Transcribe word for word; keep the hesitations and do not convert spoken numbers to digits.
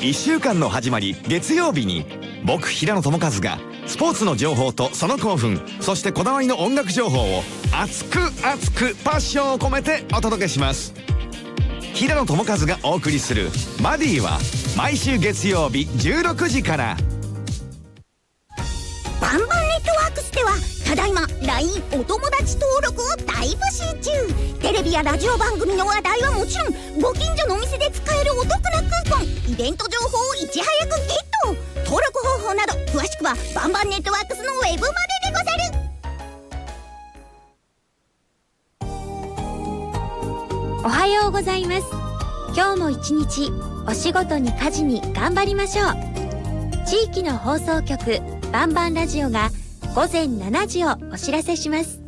いっしゅうかんの始まり月曜日に、僕平野智和がスポーツの情報とその興奮、そしてこだわりの音楽情報を熱く熱くパッションを込めてお届けします。平野智和がお送りするマディは毎週月曜日じゅうろくじから。 バンバンネットワークスではただいま ライン お友達登録を大募集中。テレビやラジオ番組の話題はもちろん、ご近所のお店で使えるお得なクーポン、イベント情報をいち早くゲット。登録方法など詳しくはバンバンネットワークスのウェブまででござる。 おはようございます。今日も一日お仕事に家事に頑張りましょう。地域の放送局バンバンラジオがごぜんしちじをお知らせします。